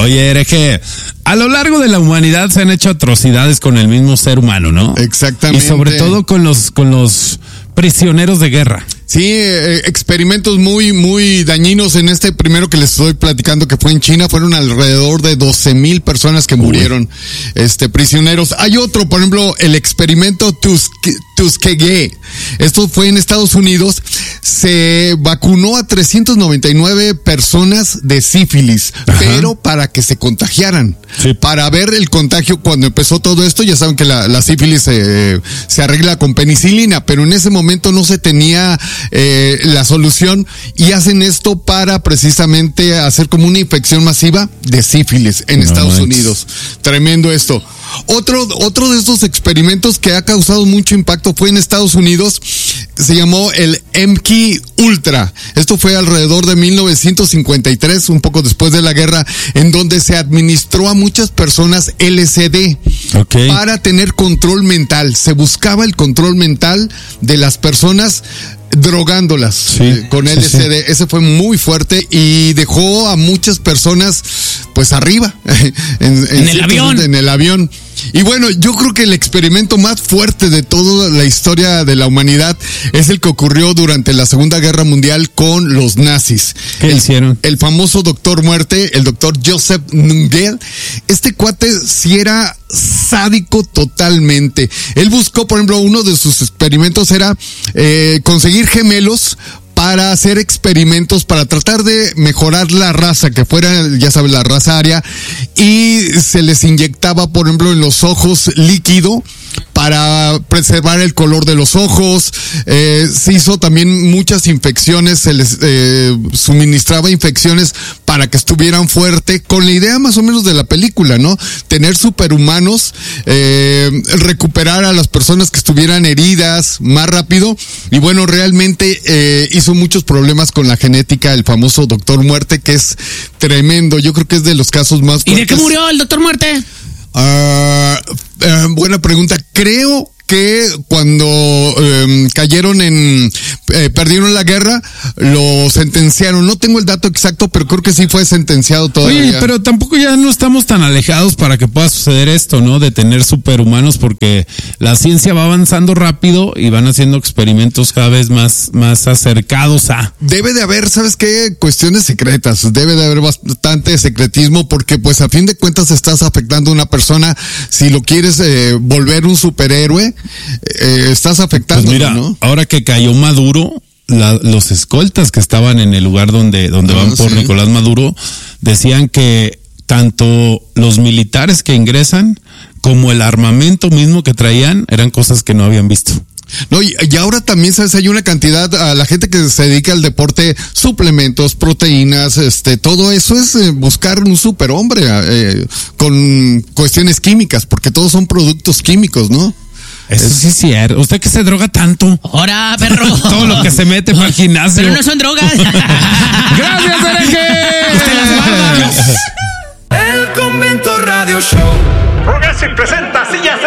Oye, hereje, a lo largo de la humanidad se han hecho atrocidades con el mismo ser humano, ¿no? Exactamente. Y sobre todo con los prisioneros de guerra. Sí, experimentos muy dañinos. En este primero que les estoy platicando, que fue en China, fueron alrededor de 12,000 personas que murieron, prisioneros. Hay otro, por ejemplo, el experimento Tuskegee. Esto fue en Estados Unidos. Se vacunó a 399 personas de sífilis, pero para que se contagiaran. Sí. Para ver el contagio cuando empezó todo esto. Ya saben que la sífilis se arregla con penicilina, pero en ese momento no se tenía la solución, y hacen esto para precisamente hacer como una infección masiva de sífilis en Estados Unidos. Tremendo esto. Otro de estos experimentos que ha causado mucho impacto fue en Estados Unidos. Se llamó el MK Ultra. Esto fue alrededor de 1953, un poco después de la guerra, en donde se administró a muchas personas LSD para tener control mental. Se buscaba el control mental de las personas drogándolas con LSD. Sí. Ese fue muy fuerte y dejó a muchas personas pues arriba en el avión. Y bueno, yo creo que el experimento más fuerte de toda la historia de la humanidad es el que ocurrió durante la Segunda Guerra Mundial con los nazis. ¿Qué hicieron? El famoso Doctor Muerte, el Doctor Joseph Mengele. Este cuate sí era sádico totalmente. Él buscó, por ejemplo, uno de sus experimentos era conseguir gemelos para hacer experimentos para tratar de mejorar la raza, que fuera, ya sabes, la raza aria, y se les inyectaba, por ejemplo, en los ojos líquido para preservar el color de los ojos. Se hizo también muchas infecciones, se les suministraba infecciones para que estuvieran fuertes, con la idea más o menos de la película, ¿no? Tener superhumanos, recuperar a las personas que estuvieran heridas más rápido. Y bueno, realmente hizo muchos problemas con la genética, el famoso Doctor Muerte, que es tremendo. Yo creo que es de los casos más fuertes. ¿Y de qué murió el Doctor Muerte? Buena pregunta. Creo que cuando cayeron perdieron la guerra, lo sentenciaron. No tengo el dato exacto, pero creo que sí fue sentenciado todavía. Oye, pero tampoco ya no estamos tan alejados para que pueda suceder esto, ¿no? De tener superhumanos, porque la ciencia va avanzando rápido y van haciendo experimentos cada vez más acercados a... Debe de haber, ¿sabes qué? Cuestiones secretas. Debe de haber bastante secretismo, porque pues a fin de cuentas estás afectando a una persona. Si lo quieres volver un superhéroe, estás afectando, pues mira, ¿no? Ahora que cayó Maduro, los escoltas que estaban en el lugar donde van por Nicolás Maduro, decían que tanto los militares que ingresan como el armamento mismo que traían eran cosas que no habían visto. No, y ahora también, ¿sabes? Hay una cantidad, a la gente que se dedica al deporte, suplementos, proteínas, todo eso es buscar un superhombre con cuestiones químicas, porque todos son productos químicos, ¿no? Eso sí es cierto. ¿Usted que se droga tanto? ¡Hora, perro! Todo lo que se mete para el gimnasio. Pero no son drogas. ¡Gracias, hereje! ¡Usted las guarda! El Convento Radio Show. Progressive presenta Sillas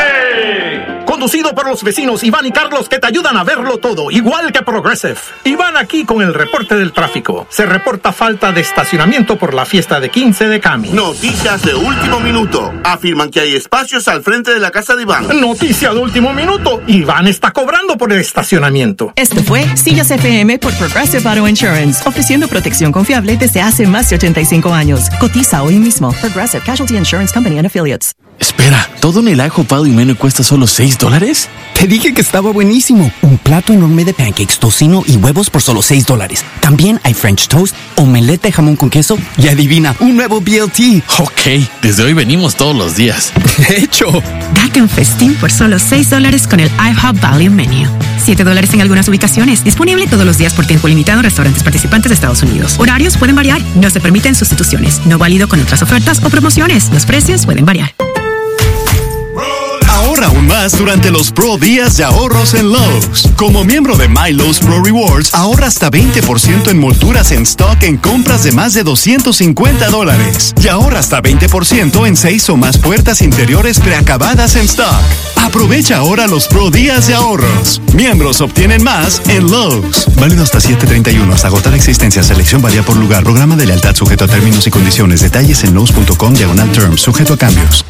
FM. Conducido por los vecinos Iván y Carlos, que te ayudan a verlo todo, igual que Progressive. Iván aquí con el reporte del tráfico. Se reporta falta de estacionamiento por la fiesta de 15 de Cami. Noticias de último minuto. Afirman que hay espacios al frente de la casa de Iván. Noticia de último minuto. Iván está cobrando por el estacionamiento. Esto fue Sillas FM por Progressive Auto Insurance, ofreciendo protección confiable desde hace más de 85 años. Cotiza hoy mismo. Progressive Casualty Insurance Company and Affiliates. Espera, ¿todo en el IHOP y menú cuesta solo $6? Te dije que estaba buenísimo. Un plato enorme de pancakes, tocino y huevos por solo $6. También hay French toast, omelette de jamón con queso y adivina, un nuevo BLT. Ok, desde hoy venimos todos los días. De hecho, date un festín por solo $6 con el IHOP Value Menu. $7 en algunas ubicaciones. Disponible todos los días por tiempo limitado en restaurantes participantes de Estados Unidos. Horarios pueden variar. No se permiten sustituciones. No válido con otras ofertas o promociones. Los precios pueden variar. Ahorra aún más durante los Pro Días de Ahorros en Lowe's. Como miembro de My Lowe's Pro Rewards, ahorra hasta 20% en molduras en stock en compras de más de $250. Y ahorra hasta 20% en 6 o más puertas interiores preacabadas en stock. Aprovecha ahora los Pro Días de Ahorros. Miembros obtienen más en Lowe's. Válido hasta 7/31. Hasta agotar existencia. Selección varía por lugar. Programa de lealtad sujeto a términos y condiciones. Detalles en Lowe's.com/terms. Sujeto a cambios.